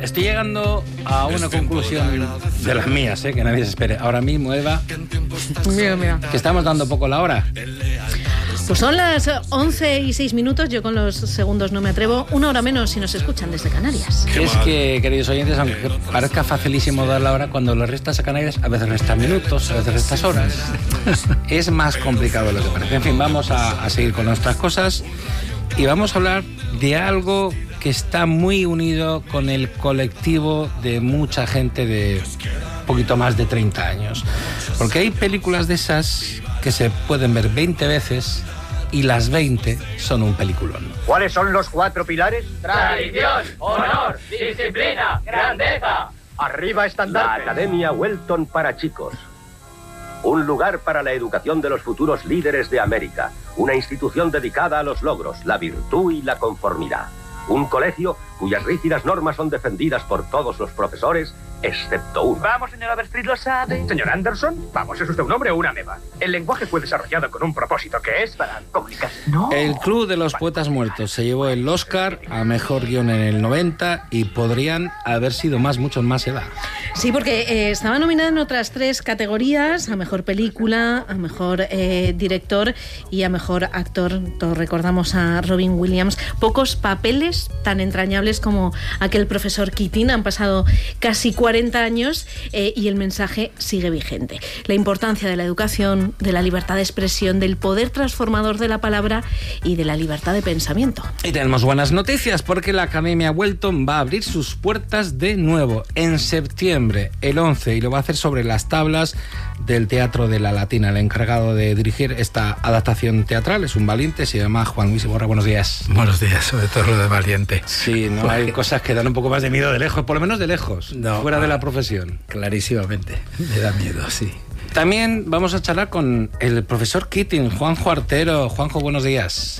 Estoy llegando a una conclusión de las mías, que nadie se espere. Ahora mismo, Eva, Mira. que estamos dando poco la hora. Pues son las 11:06. Yo con los segundos no me atrevo. 1 hora menos si nos escuchan desde Canarias. Es que, queridos oyentes, aunque parezca facilísimo dar la hora, cuando le restas a Canarias, a veces restas minutos, a veces restas horas. Es más complicado de lo que parece. En fin, vamos a seguir con nuestras cosas y vamos a hablar de algo que está muy unido con el colectivo de mucha gente de poquito más de 30 años. Porque hay películas de esas que se pueden ver 20 veces y las 20 son un peliculón. ¿Cuáles son los 4 pilares? Tradición, honor, disciplina, grandeza. Arriba estandarte. La Academia Welton para chicos. Un lugar para la educación de los futuros líderes de América. Una institución dedicada a los logros, la virtud y la conformidad. Un colegio cuyas rígidas normas son defendidas por todos los profesores, excepto uno. Vamos, señor Overstreet, ¿lo sabe? Señor Anderson, vamos, ¿es usted un hombre o una ameba? El lenguaje fue desarrollado con un propósito que es para comunicarse. No. El Club de los Poetas Muertos se llevó el Oscar a Mejor Guión en el 90 y podrían haber sido muchos más edad. Sí, porque estaba nominada en otras 3 categorías: a Mejor Película, a Mejor Director y a Mejor Actor. Todos recordamos a Robin Williams. Pocos papeles tan entrañables como aquel profesor Keating. Han pasado casi 40 años y el mensaje sigue vigente. La importancia de la educación, de la libertad de expresión, del poder transformador de la palabra y de la libertad de pensamiento. Y tenemos buenas noticias porque la Academia Welton va a abrir sus puertas de nuevo en septiembre, el 11, y lo va a hacer sobre las tablas del Teatro de la Latina. El encargado de dirigir esta adaptación teatral es un valiente, se llama Juan Luis Iborra. Buenos días. Buenos días, sobre todo lo de valiente. Sí, no hay cosas que dan un poco más de miedo de lejos, por lo menos de lejos, no, fuera de la profesión. Clarísimamente, me da miedo, sí. También vamos a charlar con el profesor Keating, Juanjo Artero. Juanjo, buenos días.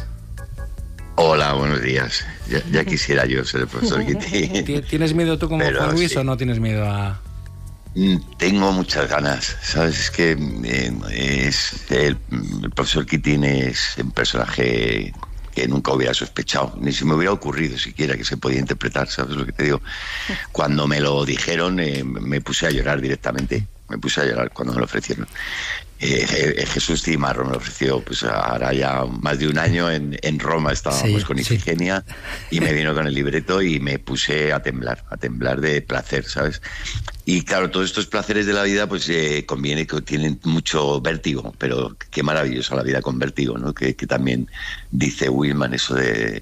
Hola, buenos días. Ya quisiera yo ser el profesor Keating. ¿Tienes miedo tú como Pero Juan Luis sí. o no tienes miedo a...? Tengo muchas ganas, ¿sabes? Es que el profesor Keating es un personaje que nunca hubiera sospechado, ni se me hubiera ocurrido siquiera que se podía interpretar, ¿sabes lo que te digo? Cuando me lo dijeron, me puse a llorar directamente. Me puse a llorar cuando me lo ofrecieron. Jesús Cimarro me lo ofreció, pues ahora ya más de un año en Roma estábamos con Ifigenia y me vino con el libreto y me puse a temblar de placer, ¿sabes? Y claro, todos estos placeres de la vida pues conviene que tienen mucho vértigo, pero qué maravillosa la vida con vértigo, ¿no? Que también dice Willman eso de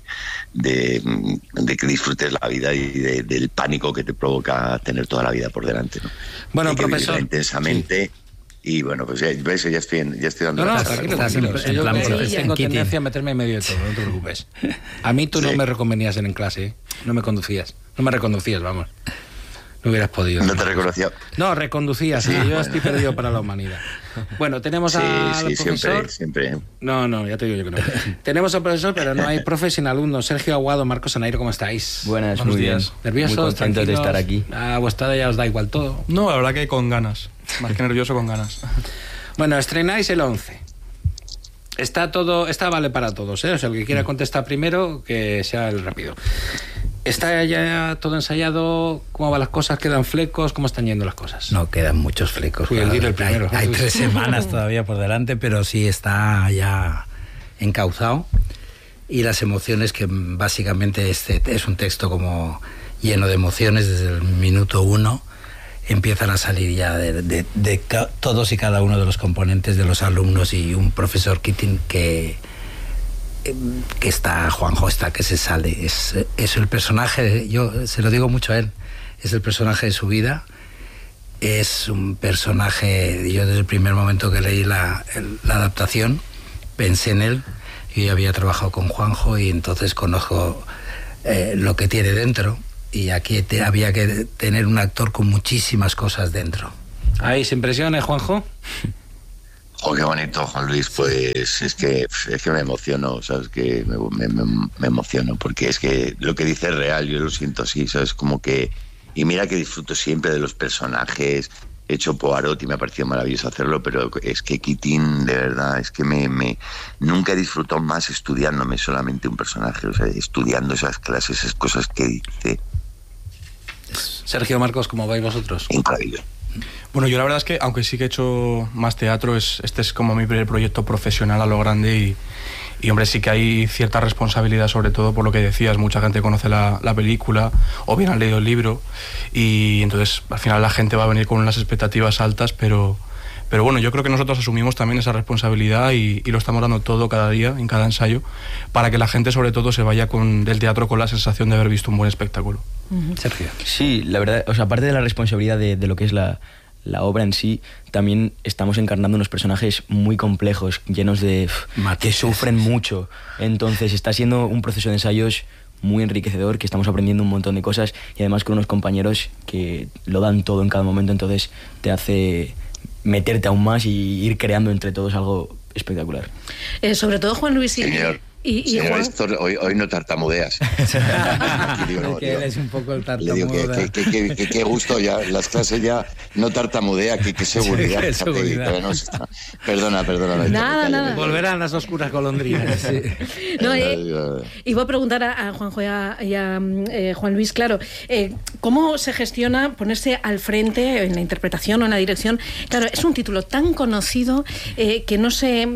que disfrutes la vida y del pánico que te provoca tener toda la vida por delante, ¿no? Bueno, profesor, intensamente. Sí. Y bueno, pues ya estoy dando... No, tranquilo. Tengo tendencia a meterme en medio de todo, no te preocupes. A mí tú no me reconvenías en clase, ¿eh? No me conducías. No me reconducías, vamos. No hubieras podido. ¿No te reconocía? No, reconducías. Sí, yo estoy perdido para la humanidad. Bueno, tenemos al profesor... siempre. No, ya te digo yo que no. Tenemos al profesor, pero no hay profe sin alumnos. Sergio Aguado, Marcos Anairo, ¿cómo estáis? Buenos días. ¿Nerviosos? Muy contentos de estar aquí. A vuestra edad ya os da igual todo. No, la verdad que con ganas. Más que nervioso, con ganas. Bueno, estrenáis el 11. Esta vale para todos, ¿eh? O sea, el que quiera contestar primero, que sea el rápido. ¿Está ya todo ensayado? ¿Cómo van las cosas? ¿Quedan flecos? ¿Cómo están yendo las cosas? No, quedan muchos flecos. Claro. El primero. Hay 3 semanas todavía por delante, pero sí está ya encauzado. Y las emociones, que básicamente es un texto como lleno de emociones desde el minuto 1, empiezan a salir ya de todos y cada uno de los componentes de los alumnos y un profesor Keating que está, Juanjo está que se sale. Es el personaje, yo se lo digo mucho a él, es el personaje de su vida. Es un personaje, yo desde el primer momento que leí la adaptación pensé en él. Yo ya había trabajado con Juanjo y entonces conozco lo que tiene dentro, y aquí había que tener un actor con muchísimas cosas dentro. ¿Hay impresiones, Juanjo? Oh, qué bonito, Juan Luis. Pues es que me emociono, ¿sabes? Que me emociono, porque es que lo que dice es real, yo lo siento así, ¿sabes? Como que... Y mira que disfruto siempre de los personajes. He hecho Poirot y me ha parecido maravilloso hacerlo, pero es que Keating, de verdad, es que nunca he disfrutado más estudiándome solamente un personaje, o sea, estudiando esas clases, esas cosas que dice. Sergio, Marcos, ¿cómo vais vosotros? Increíble. Bueno, yo la verdad es que, aunque sí que he hecho más teatro, este es como mi primer proyecto profesional a lo grande y hombre, sí que hay cierta responsabilidad, sobre todo por lo que decías, mucha gente conoce la película o bien han leído el libro y entonces al final la gente va a venir con unas expectativas altas, pero bueno, yo creo que nosotros asumimos también esa responsabilidad y lo estamos dando todo cada día, en cada ensayo, para que la gente sobre todo se vaya del teatro con la sensación de haber visto un buen espectáculo. Sergio. Sí, la verdad, o sea, aparte de la responsabilidad de lo que es la obra en sí, también estamos encarnando unos personajes muy complejos, llenos de... que sufren mucho. Entonces está siendo un proceso de ensayos muy enriquecedor, que estamos aprendiendo un montón de cosas y además con unos compañeros que lo dan todo en cada momento, entonces te hace meterte aún más y ir creando entre todos algo espectacular. Sobre todo Juan Luis Señor, Juan... Héctor, hoy no tartamudeas. Que eres un poco el tartamudo. Le digo que qué gusto ya, las clases ya no tartamudea, qué seguridad. Qué seguridad. Perdona. Nada. Volverán las oscuras golondrinas. Sí. No, iba a preguntar a Juanjo y a Juan Luis, claro, ¿cómo se gestiona ponerse al frente en la interpretación o en la dirección? Claro, es un título tan conocido que no sé...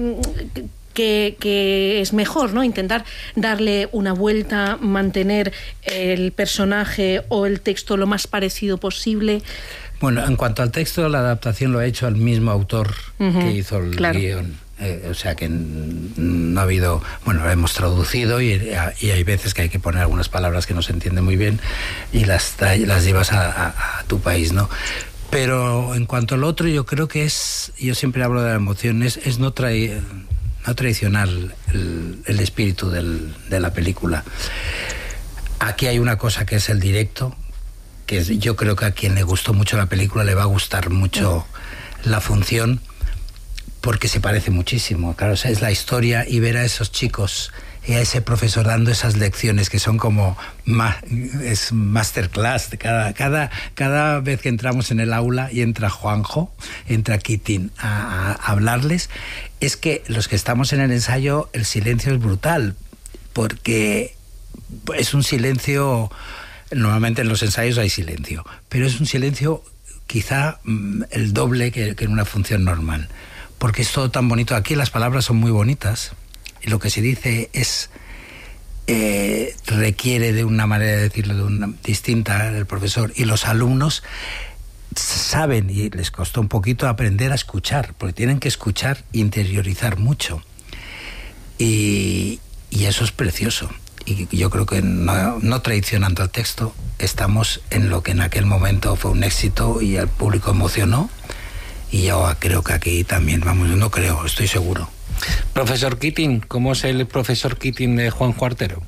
Que es mejor, ¿no? Intentar darle una vuelta, mantener el personaje o el texto lo más parecido posible. Bueno, en cuanto al texto, la adaptación lo ha hecho el mismo autor que hizo el guión. O sea que no ha habido... Bueno, lo hemos traducido y hay veces que hay que poner algunas palabras que no se entienden muy bien y las llevas a tu país, ¿no? Pero en cuanto al otro, yo creo que yo siempre hablo de la emoción, es no traicionar el espíritu de la película. Aquí hay una cosa que es el directo, que yo creo que a quien le gustó mucho la película le va a gustar mucho la función, porque se parece muchísimo. Claro, o sea, es la historia y ver a esos chicos y a ese profesor dando esas lecciones que son como es masterclass. Cada vez que entramos en el aula y entra Juanjo, entra Kitin a hablarles, es que los que estamos en el ensayo, el silencio es brutal, porque es un silencio... Normalmente en los ensayos hay silencio, pero es un silencio quizá el doble que en una función normal, porque es todo tan bonito. Aquí las palabras son muy bonitas y lo que se dice requiere de una manera de decirlo distinta el profesor, y los alumnos saben, y les costó un poquito aprender a escuchar, porque tienen que escuchar e interiorizar mucho, y eso es precioso. Y yo creo que no traicionando el texto, estamos en lo que en aquel momento fue un éxito y al público emocionó, y yo creo que aquí también, estoy seguro. Profesor Keating, ¿cómo es el profesor Keating de Juan Cuartero?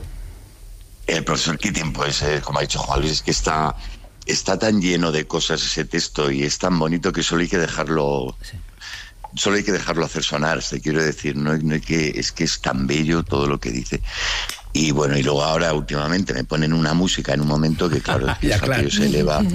El profesor Keating, pues, como ha dicho Juan Luis, es que está tan lleno de cosas ese texto y es tan bonito que solo hay que dejarlo... Sí. Solo hay que dejarlo hacer sonar, te quiero decir, no hay que, es que es tan bello todo lo que dice. Y bueno, y luego ahora últimamente me ponen una música en un momento que claro, claro. Se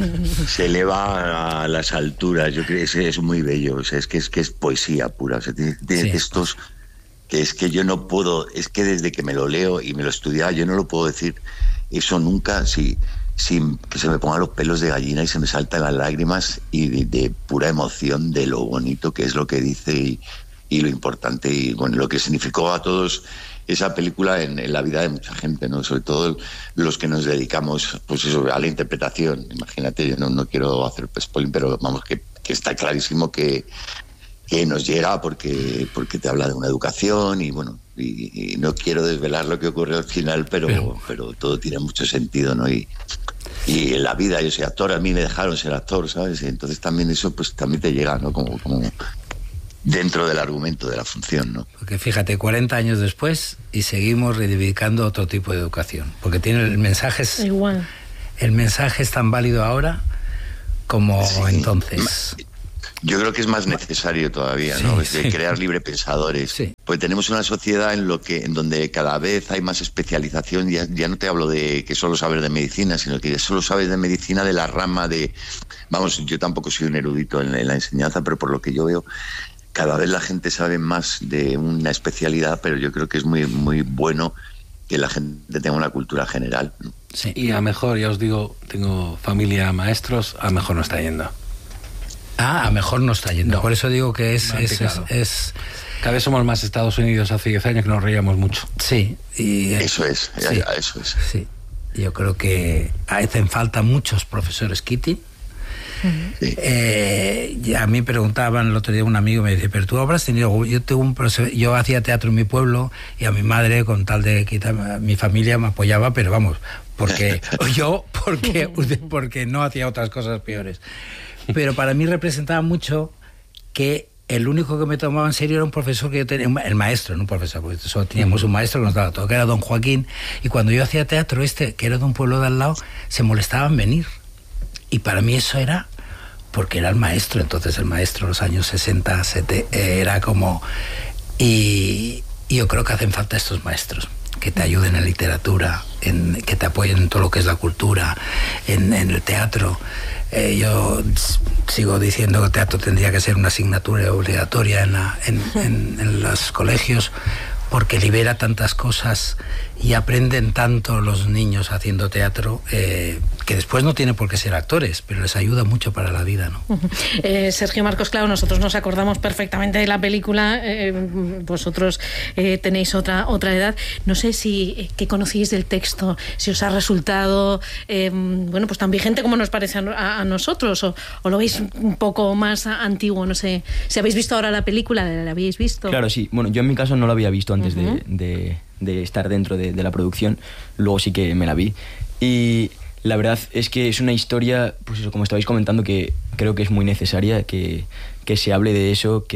eleva a las alturas. Yo creo que es muy bello, o sea, es que es poesía pura, o sea, tiene textos que es que yo no puedo, es que desde que me lo leo y me lo estudiaba, yo no lo puedo decir eso nunca sin que se me pongan los pelos de gallina y se me saltan las lágrimas y de pura emoción de lo bonito que es lo que dice y lo importante y bueno, lo que significó a todos esa película en la vida de mucha gente, ¿no? Sobre todo los que nos dedicamos pues eso, a la interpretación. Imagínate, yo no quiero hacer spoiling, pero vamos, que está clarísimo que nos llega porque te habla de una educación y bueno, y no quiero desvelar lo que ocurre al final, pero todo tiene mucho sentido, ¿no? Y en la vida yo soy actor, a mí me dejaron ser actor, ¿sabes? Y entonces también eso pues también te llega, ¿no? Como dentro del argumento de la función, ¿no? Porque fíjate, 40 años después y seguimos reivindicando otro tipo de educación, porque tiene el mensaje igual. El mensaje es tan válido ahora como entonces. Yo creo que es más necesario todavía, ¿no? De crear librepensadores. Sí. Porque tenemos una sociedad en donde cada vez hay más especialización. Ya no te hablo de que solo sabes de medicina, sino que solo sabes de medicina de la rama de... Vamos, yo tampoco soy un erudito en la enseñanza, pero por lo que yo veo, cada vez la gente sabe más de una especialidad, pero yo creo que es muy, muy bueno que la gente tenga una cultura general, ¿no? Sí. Y a mejor, ya os digo, tengo familia maestros, a mejor no está yendo. A mejor no está yendo. No. Por eso digo que es cada vez somos más Estados Unidos. Hace 10 años que nos reíamos mucho. Sí. Y, eso es. Sí. Yo creo que hacen falta muchos profesores Keating. Sí. A mí preguntaban el otro día un amigo, me dice, pero tú habrás tenido... Yo hacía teatro en mi pueblo y a mi madre, con tal de quitar... Mi familia me apoyaba, pero vamos, porque no hacía otras cosas peores. Pero para mí representaba mucho que el único que me tomaba en serio era un profesor que yo tenía, el maestro, no un profesor, porque solo teníamos un maestro que nos daba todo, que era don Joaquín, y cuando yo hacía teatro que era de un pueblo de al lado, se molestaba en venir. Y para mí eso era porque era el maestro, entonces el maestro en los años 60, 70, era como... Y yo creo que hacen falta estos maestros, que te ayuden en literatura, que te apoyen en todo lo que es la cultura, en el teatro. Yo sigo diciendo que el teatro tendría que ser una asignatura obligatoria en los colegios, porque libera tantas cosas y aprenden tanto los niños haciendo teatro, que después no tienen por qué ser actores, pero les ayuda mucho para la vida, ¿no? Sergio Marcos, claro, nosotros nos acordamos perfectamente de la película, vosotros tenéis otra edad. No sé si qué conocíais del texto, si os ha resultado bueno, pues tan vigente como nos parece a nosotros, o lo veis un poco más antiguo. No sé si habéis visto ahora la película. ¿La habéis visto? Claro, sí. Bueno, yo en mi caso no la había visto antes de estar dentro de la producción. Luego sí que me la vi. Y la verdad es que es una historia, pues eso, como estabais comentando, que creo que es muy necesaria que se hable de eso,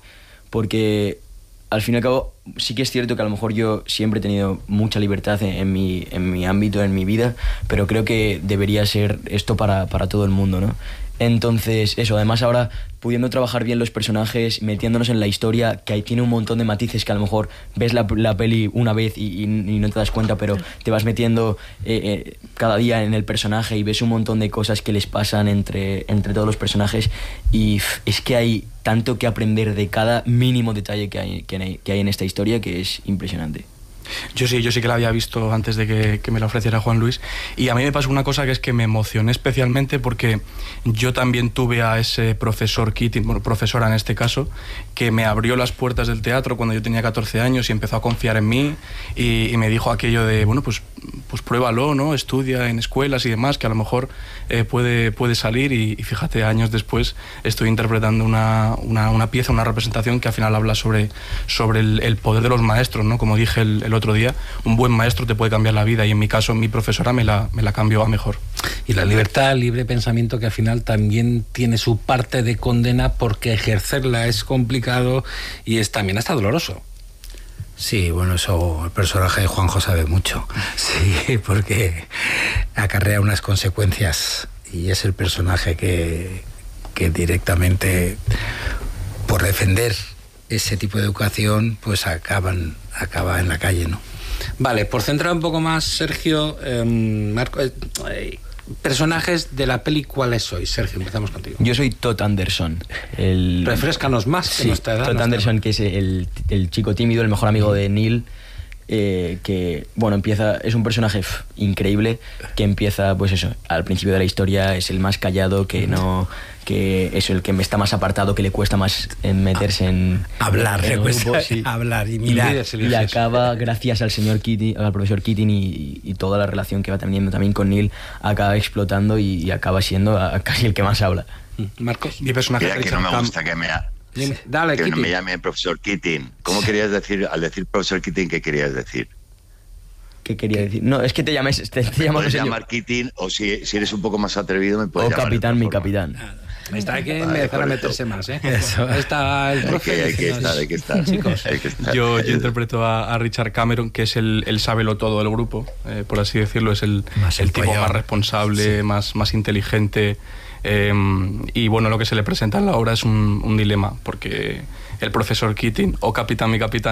porque al fin y al cabo sí que es cierto que a lo mejor yo siempre he tenido mucha libertad en mi ámbito, en mi vida, pero creo que debería ser esto para todo el mundo, ¿no? Entonces, eso, además ahora pudiendo trabajar bien los personajes, metiéndonos en la historia, que ahí tiene un montón de matices que a lo mejor ves la peli una vez y no te das cuenta, pero te vas metiendo cada día en el personaje y ves un montón de cosas que les pasan entre todos los personajes, y es que hay tanto que aprender de cada mínimo detalle que hay en esta historia, que es impresionante. Yo sí que la había visto antes de que me la ofreciera Juan Luis, y a mí me pasó una cosa, que es que me emocioné especialmente porque yo también tuve a ese profesor Keating, bueno, profesora en este caso, que me abrió las puertas del teatro cuando yo tenía 14 años y empezó a confiar en mí y me dijo aquello de, bueno, pues pruébalo, ¿no? Estudia en escuelas y demás, que a lo mejor puede salir, y fíjate, años después estoy interpretando una pieza, una representación que al final habla sobre el poder de los maestros, ¿no? Como dije el otro día, un buen maestro te puede cambiar la vida, y en mi caso mi profesora me la cambió a mejor. Y la libertad, el libre pensamiento, que al final también tiene su parte de condena, porque ejercerla es complicado y también hasta doloroso. Sí, bueno, eso el personaje de Juanjo sabe mucho, sí, porque acarrea unas consecuencias, y es el personaje que directamente, por defender ese tipo de educación, pues acaba en la calle, ¿no? Vale, por centrar un poco más, Sergio, Marco, personajes de la peli, ¿cuáles sois? Sergio, empezamos contigo. Yo soy Todd Anderson. Refréscanos más. Sí, Todd Anderson, que es el chico tímido, el mejor amigo de Neil, que, bueno, es un personaje increíble, que empieza, pues eso, al principio de la historia es el más callado, que es el que está más apartado, que le cuesta más meterse en hablar, le cuesta hablar y mirar, y acaba, gracias al señor Keating, al profesor Keating, y toda la relación que va teniendo también con Neil, acaba explotando y acaba siendo casi el que más habla. Marcos. Mi personaje. Mira, que no me gusta que me no me llame profesor Keating. ¿Cómo querías decir, al decir profesor Keating, qué querías decir? ¿Qué quería decir? No, es que te llamas puedes llamar Keating, o si eres un poco más atrevido me puedes llamar capitán, mi capitán. Hay que empezar a meterse más, ¿eh? Eso. Está el profe. Hay que estar, chicos. Hay que estar. Yo interpreto a Richard Cameron, que es el sábelo todo del grupo, por así decirlo. Es el tipo más responsable, sí, más inteligente. Y bueno, lo que se le presenta en la obra es un dilema, porque el profesor Keating, o capitán, mi capitán,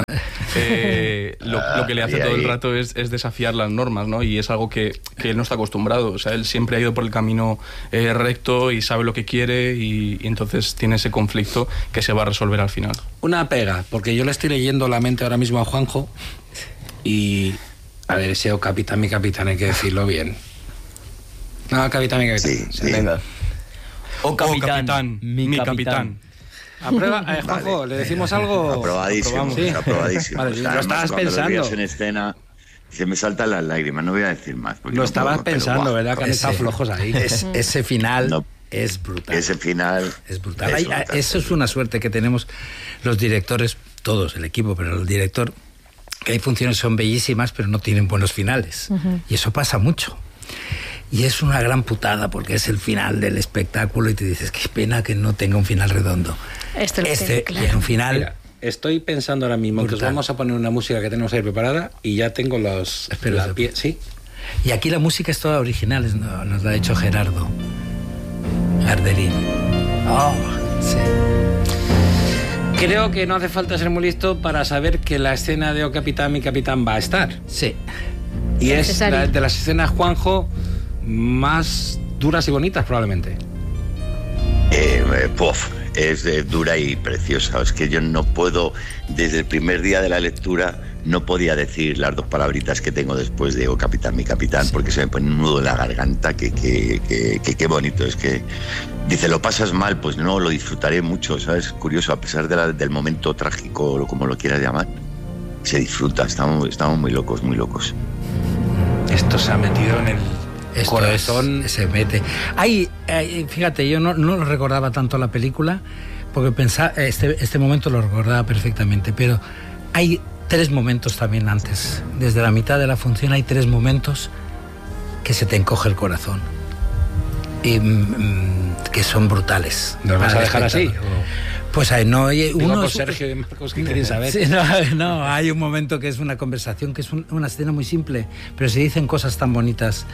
lo que le hace todo el rato es desafiar las normas, ¿no? Y es algo que él no está acostumbrado. O sea, él siempre ha ido por el camino recto y sabe lo que quiere, y entonces tiene ese conflicto que se va a resolver al final. Una pega, porque yo le estoy leyendo la mente ahora mismo a Juanjo, y A ver, ese O Capitán, mi capitán, hay que decirlo bien. No, Capitán, mi capitán. Sí. Venga. O Capitán, mi capitán. ¿Aprueba? Juanjo, ¿le decimos algo? Aprobadísimo, ¿Sí? aprobadísimo. Vale, lo estabas cuando pensando. lo veías en escena, se me saltan las lágrimas, no voy a decir más. Lo estabas pensando, ¿verdad? Que han estado flojos ahí. Ese final es brutal. Ese final es brutal. Eso es una suerte que tenemos los directores, todos, el equipo, pero el director, que hay funciones que son bellísimas, pero no tienen buenos finales. Y eso pasa mucho. Y es una gran putada porque es el final del espectáculo y te dices, qué pena que no tenga un final redondo. Tiene un final... Mira, estoy pensando ahora mismo brutal. Que os vamos a poner una música que tenemos ahí preparada y ya tengo los... ¿Sí? Y aquí la música es toda original, nos la ha hecho Gerardo Garderín. Sí. Creo que no hace falta ser muy listo para saber que la escena de O Capitán, mi capitán va a estar. Sí. Y es de las escenas, Juanjo, más duras y bonitas probablemente. Es dura y preciosa. Es que yo no puedo, desde el primer día de la lectura, no podía decir las dos palabritas que tengo después de O Capitán, mi capitán, porque se me pone un nudo en la garganta, que qué bonito. Es que dice, ¿lo pasas mal? Pues no, lo disfrutaré mucho, ¿sabes? Curioso, a pesar del momento trágico, como lo quieras llamar, se disfruta, estamos muy locos, muy locos. Esto se ha metido en el corazón. Se mete. Fíjate, yo no lo recordaba tanto la película, porque pensaba, este momento lo recordaba perfectamente, pero hay 3 momentos también antes. Desde la mitad de la función hay 3 momentos que se te encoge el corazón. Y que son brutales. ¿Nos vas a dejar así? Pues no, uno Sergio y Marcos que quieren saber. Sí, no, hay un momento que es una conversación, que es una escena muy simple, pero se dicen cosas tan bonitas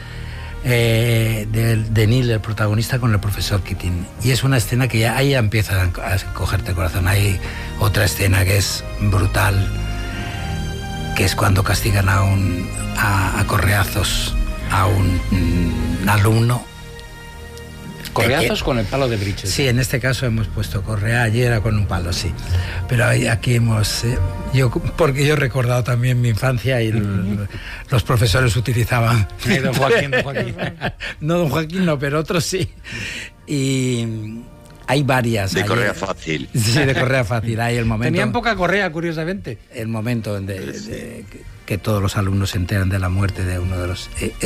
de Neil, el protagonista, con el profesor Keating. Y es una escena que ya ahí empieza a cogerte el corazón. Hay otra escena que es brutal, que es cuando castigan a correazos a un alumno. ¿Correazos con el palo de Bridges? Sí, en este caso hemos puesto correa, ayer era con un palo, sí. Pero aquí hemos... porque yo he recordado también mi infancia y los profesores utilizaban... Don Joaquín. No, don Joaquín no, pero otros sí. Y hay varias. De correa fácil. Sí, de correa fácil. Hay el momento... Tenían poca correa, curiosamente. El momento que todos los alumnos se enteran de la muerte de uno de los...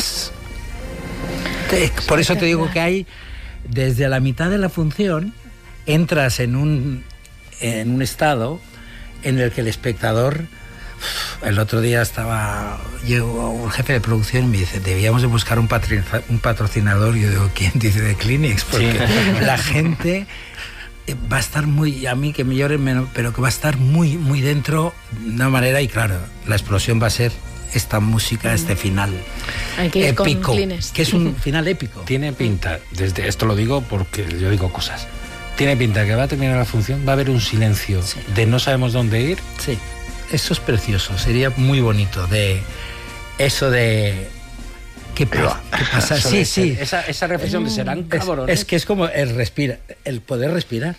Por eso te digo que hay... Desde la mitad de la función entras en un estado en el que el espectador... El otro día llegó un jefe de producción y me dice, debíamos de buscar un patrocinador. Yo digo, ¿quién? Dice de Kleenex, porque la gente va a estar muy, a mí que me lloren menos, pero que va a estar muy, muy dentro de una manera, y claro, la explosión va a ser esta música, este final épico, que es un final épico. Tiene pinta, desde esto lo digo porque yo digo cosas, tiene pinta que va a terminar la función, va a haber un silencio de no sabemos dónde ir. Sí, eso es precioso, sería muy bonito de eso de ¿qué pasa? Sí. Esa reflexión de serán cabrones. Es que es como el poder respirar.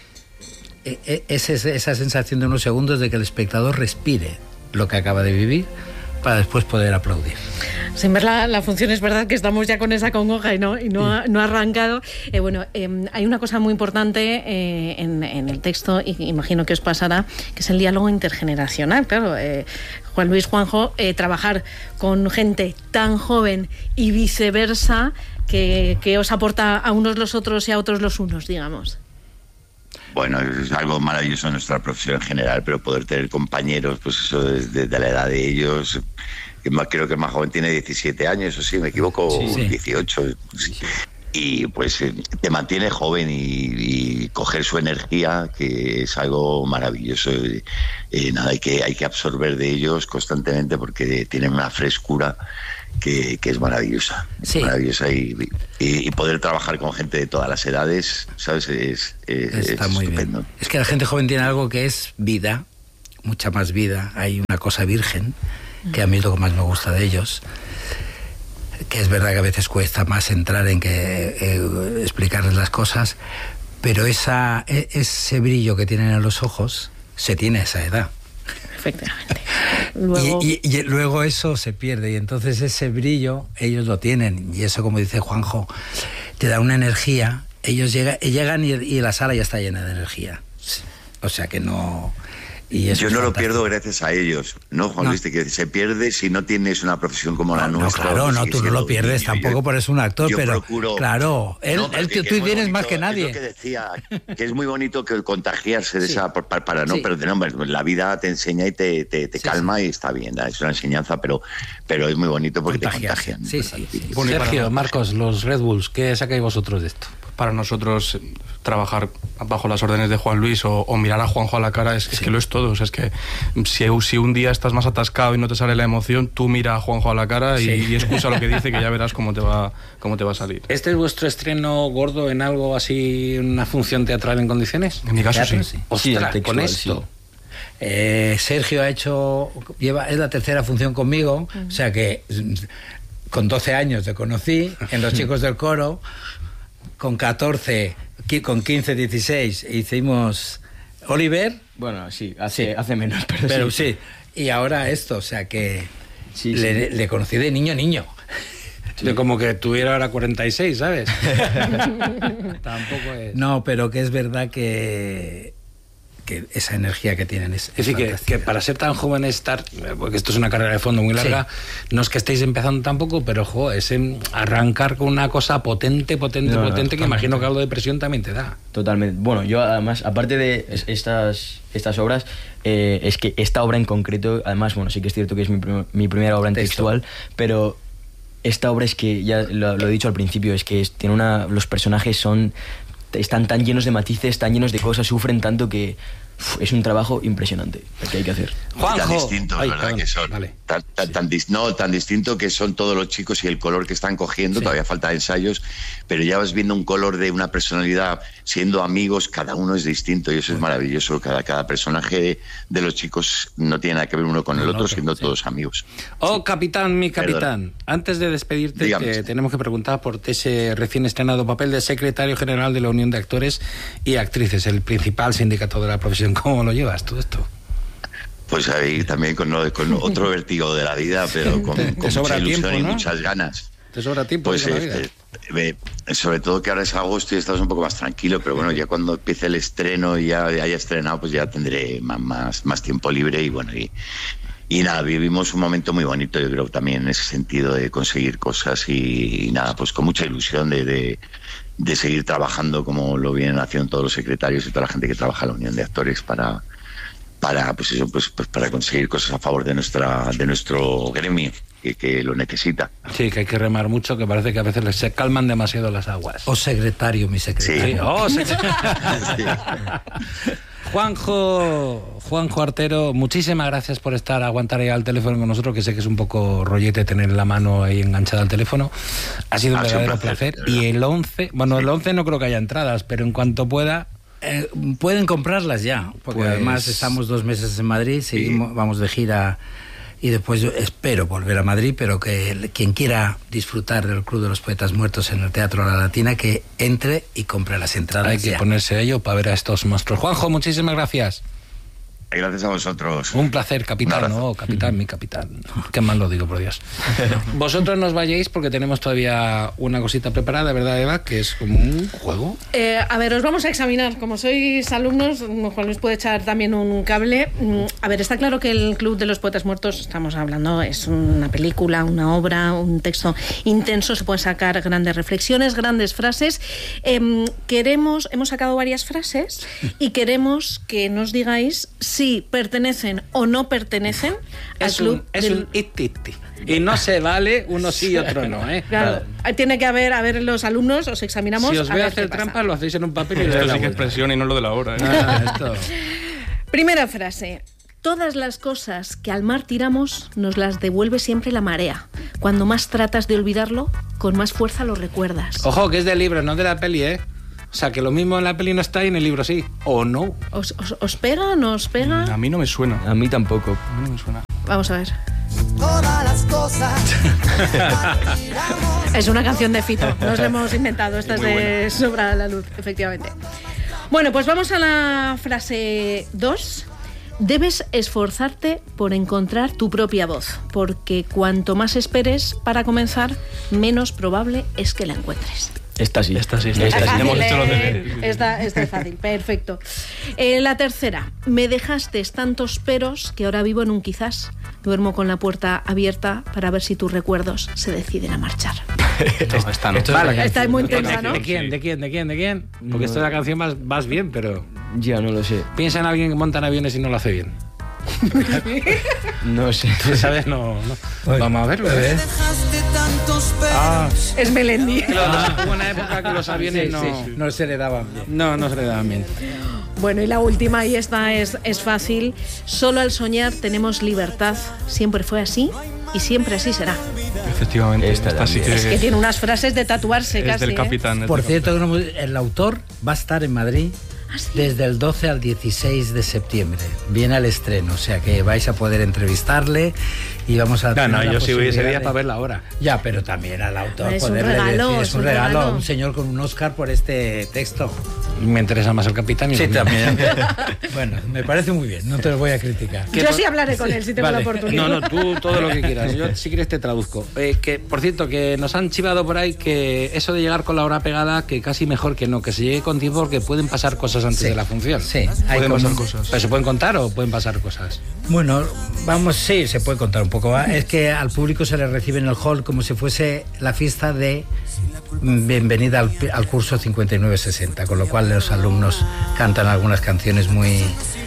Es esa sensación de unos segundos de que el espectador respire lo que acaba de vivir, para después poder aplaudir. Sin ver la función, es verdad que estamos ya con esa congoja y no ha arrancado. Hay una cosa muy importante en el texto, y imagino que os pasará, que es el diálogo intergeneracional. Claro, Juan Luis, Juanjo, trabajar con gente tan joven y viceversa, que os aporta a unos los otros y a otros los unos, digamos. Bueno, es algo maravilloso en nuestra profesión en general, pero poder tener compañeros, pues eso desde la edad de ellos, creo que el más joven tiene 17 años, o sí, me equivoco, 18. Sí. Y pues te mantiene joven y coger su energía, que es algo maravilloso. Nada, hay que absorber de ellos constantemente porque tienen una frescura que es maravillosa. Sí. Maravillosa y poder trabajar con gente de todas las edades, ¿sabes? Está muy estupendo. Bien. Es que la gente joven tiene algo que es vida, mucha más vida. Hay una cosa virgen, que a mí es lo que más me gusta de ellos, que es verdad que a veces cuesta más entrar en explicarles las cosas, pero ese brillo que tienen en los ojos se tiene a esa edad. Efectivamente. Luego... Y luego eso se pierde, y entonces ese brillo ellos lo tienen, y eso, como dice Juanjo, te da una energía. Ellos llegan y la sala ya está llena de energía. O sea que no... Y eso yo no es lo pierdo gracias a ellos, ¿no, Juan Luis? Que se pierde si no tienes una profesión como la nuestra. Claro, no, tú no lo pierdes tampoco por ser un actor, pero procuro, claro, tú tienes más que nadie. Es lo que decía, que es muy bonito que contagiarse de esa, para no perder, la vida te enseña y te calma, y está bien, es una enseñanza, pero es muy bonito porque te contagian. Sí. Sergio, Marcos, los Red Bulls, ¿qué sacáis vosotros de esto? Para nosotros trabajar bajo las órdenes de Juan Luis o mirar a Juanjo a la cara es que lo es todo. O sea, es que si un día estás más atascado y no te sale la emoción, tú mira a Juanjo a la cara y excusa lo que dice, que ya verás cómo te va a salir. ¿Este es vuestro estreno gordo en algo así, una función teatral en condiciones? En mi caso sí. Ostras, textual, con esto. Sí. Sergio es la tercera función conmigo, o sea que con 12 años te conocí en Los Chicos del Coro. Con 14, con 15, 16 hicimos Oliver. Bueno, sí, hace menos, pero sí. Y ahora esto, o sea que le conocí de niño. De como que tuviera ahora 46, ¿sabes? Tampoco es... No, pero que es verdad que esa energía que tienen es decir, que para ser tan jóvenes, porque esto es una carrera de fondo muy larga, no es que estéis empezando tampoco, pero es arrancar con una cosa potente, que imagino que algo de presión también te da. Totalmente. Bueno, yo además, aparte de estas obras, es que esta obra en concreto, además, bueno, sí que es cierto que es mi primera obra en textual, pero esta obra es que, ya lo he dicho al principio, es que los personajes están tan llenos de matices, tan llenos de cosas, sufren tanto que es un trabajo impresionante el que hay que hacer. Juanjo. Tan distintos, ¿verdad? Que son. Vale. Tan distinto que son todos los chicos y el color que están cogiendo. Todavía falta ensayos, pero ya vas viendo un color de una personalidad, siendo amigos, cada uno es distinto, y eso es maravilloso. Cada personaje de los chicos no tiene nada que ver uno con el otro, siendo todos amigos. Capitán, mi capitán, antes de despedirte, tenemos que preguntar por ese recién estrenado papel de secretario general de la Unión de Actores y Actrices, el principal sindicato de la profesión. ¿Cómo lo llevas todo esto? Pues ahí también con otro vértigo de la vida, pero con mucha ilusión y muchas ganas. ¿Te sobra tiempo? Pues sobre todo que ahora es agosto y estás un poco más tranquilo, pero bueno, ya cuando empiece el estreno y ya haya estrenado, pues ya tendré más tiempo libre, y bueno, y nada, vivimos un momento muy bonito, yo creo, también en ese sentido de conseguir cosas, y nada, pues con mucha ilusión de seguir trabajando como lo vienen haciendo todos los secretarios y toda la gente que trabaja en la Unión de Actores para para conseguir cosas a favor de nuestro gremio que lo necesita. Sí, que hay que remar mucho, que parece que a veces se calman demasiado las aguas. O secretario, mi secretario. Sí. Sí. Juanjo Artero, muchísimas gracias por aguantar ahí al teléfono con nosotros, que sé que es un poco rollete tener la mano ahí enganchada al teléfono. Ha sido un verdadero placer. Y el 11, el 11 no creo que haya entradas, pero en cuanto pueda... pueden comprarlas ya, porque además estamos 2 meses en Madrid, vamos de gira, y después yo espero volver a Madrid, pero que quien quiera disfrutar del Club de los Poetas Muertos en el Teatro La Latina, que entre y compre las entradas. Hay que ponerse a ello para ver a estos monstruos. Juanjo, muchísimas gracias. Gracias a vosotros. Un placer, capitán. Capitán, mi capitán. Qué mal lo digo, por Dios. Vosotros nos vayáis porque tenemos todavía una cosita preparada, ¿verdad, Eva? Que es como un juego. A ver, os vamos a examinar. Como sois alumnos, Juan Luis puede echar también un cable. A ver, está claro que el Club de los Poetas Muertos, estamos hablando, es una película, una obra, un texto intenso. Se pueden sacar grandes reflexiones, grandes frases. Hemos sacado varias frases y queremos que nos digáis si pertenecen o no pertenecen al club. Es un it-it-it. Y no se vale uno sí y otro no, ¿eh? Claro, tiene que haber los alumnos, os examinamos. Si os voy a hacer trampas, lo hacéis en un papel y esto sí que es presión y no lo de la hora, ¿eh? Primera frase. Todas las cosas que al mar tiramos nos las devuelve siempre la marea. Cuando más tratas de olvidarlo, con más fuerza lo recuerdas. Ojo, que es del libro, no de la peli, ¿eh? O sea, que lo mismo en la peli no está y en el libro sí. ¿O no? ¿Os pega? ¿No os pega? A mí no me suena. A mí tampoco. A mí no me suena. Vamos a ver. Todas las cosas. Es una canción de Fito. Nos la hemos inventado. Esta es de Sobra la Luz, efectivamente. Bueno, pues vamos a la frase 2. Debes esforzarte por encontrar tu propia voz, porque cuanto más esperes para comenzar, menos probable es que la encuentres. Esta sí. Hemos hecho los deberes. Esta es fácil, perfecto. La tercera. Me dejaste tantos peros que ahora vivo en un quizás. Duermo con la puerta abierta para ver si tus recuerdos se deciden a marchar. No, esta no. Vale, Esta es muy intensa, ¿no? ¿De quién? Porque esto de la canción vas bien, pero... Ya, no lo sé. Piensa en alguien que monta en aviones y no lo hace bien. No sé. ¿Sabes? No. Vamos a verlo. Es Melendi. Hubo una época que los aviones no se le daban bien. No se le daban bien. Bueno, y la última, y esta es fácil. Solo al soñar tenemos libertad. Siempre fue así y siempre así será. Efectivamente. Esta sí Es que tiene unas frases de tatuarse es casi. del capitán. Por cierto, el autor va a estar en Madrid desde el 12 al 16 de septiembre. Viene al estreno, o sea que vais a poder entrevistarle y vamos a... yo sí voy ese día para verla ahora. Ya, pero también al autor Es un poderle regalo, decir, es un regalo a un señor con un Oscar por este texto. Me interesa más el capitán y Sí, lo también. Bueno, me parece muy bien, no te lo voy a criticar. Yo sí hablaré con él si tengo la oportunidad. No, tú todo lo que quieras. Yo si quieres te traduzco. Que, por cierto, que nos han chivado por ahí que eso de llegar con la hora pegada, que casi mejor que no, que se llegue con tiempo porque pueden pasar cosas antes de la función. Sí, Pueden pasar cosas. ¿Pero se pueden contar o pueden pasar cosas? Bueno, sí, se puede contar un poco. Es que al público se le recibe en el hall como si fuese la fiesta de bienvenida al curso 59-60, con lo cual los alumnos cantan algunas canciones muy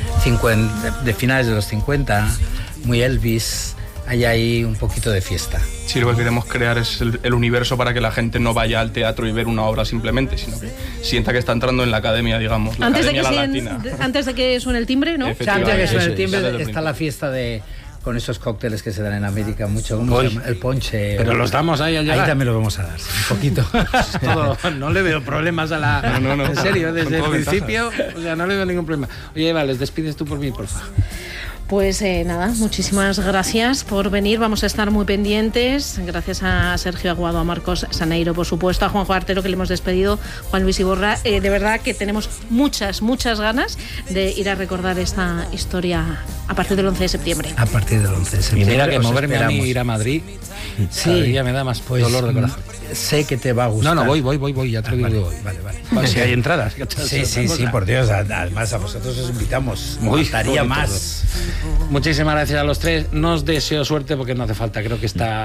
de finales de los 50, muy Elvis. Hay ahí un poquito de fiesta. Sí, lo que queremos crear es el universo para que la gente no vaya al teatro y ver una obra simplemente, sino que sienta que está entrando en la academia, digamos, la academia La Latina. Antes de que suene el timbre, ¿no? Antes de que suene el timbre está la fiesta con esos cócteles que se dan en América mucho, ¿cómo se llama? El ponche. Pero los damos ahí allá. Ahí también lo vamos a dar, un poquito. No le veo problemas a la... No. En serio, desde el principio, ventajas. o sea, no le veo ningún problema. Oye, Eva, les despides tú por mí, porfa. Pues nada, muchísimas gracias por venir, vamos a estar muy pendientes. Gracias a Sergio Aguado, a Marcos Saneiro, por supuesto, a Juanjo Artero, que le hemos despedido, Juan Luis Iborra. De verdad que tenemos muchas ganas de ir a recordar esta historia a partir del 11 de septiembre. A partir del 11 de Y septiembre. mira que os moverme esperamos. a mí, ir a Madrid, Sí, ya me da más pues, dolor de corazón. Sé que te va a gustar. No, voy, ya te lo digo. Vale. Pues si hay entradas. Sí, por Dios. Además, a vosotros os invitamos. Muy Faltaría bonito. más. Muchísimas gracias a los tres. No os deseo suerte porque no hace falta. Creo que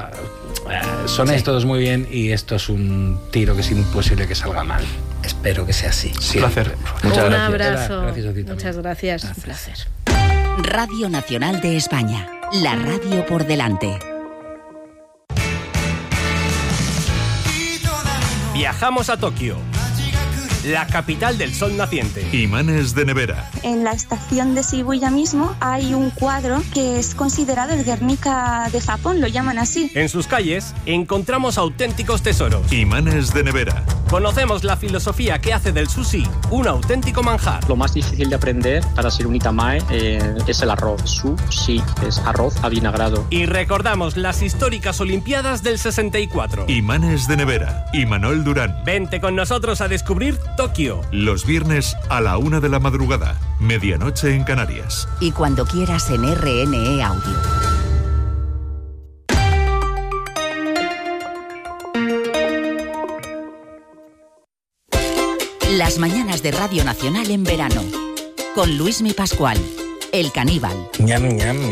sonéis todos muy bien y esto es un tiro que es imposible que salga mal. Espero que sea así. Un placer. Muchas Un gracias. abrazo. Gracias a ti también. Muchas gracias. Un placer. Radio Nacional de España. La radio por delante. Viajamos a Tokio, la capital del sol naciente. Imanes de nevera. En la estación de Shibuya mismo hay un cuadro que es considerado el Guernica de Japón, lo llaman así. En sus calles encontramos auténticos tesoros. Imanes de nevera. Conocemos la filosofía que hace del sushi un auténtico manjar. Lo más difícil de aprender para ser un itamae es el arroz. Sushi es arroz avinagrado. Y recordamos las históricas Olimpiadas del 64. Imanes de nevera. Imanol Durán. Vente con nosotros a descubrir Tokio. Los viernes a la 1 de la madrugada. Medianoche en Canarias. Y cuando quieras en RNE Audio. Las mañanas de Radio Nacional en verano. Con Luismi Pascual, el caníbal. Ñam, ñam.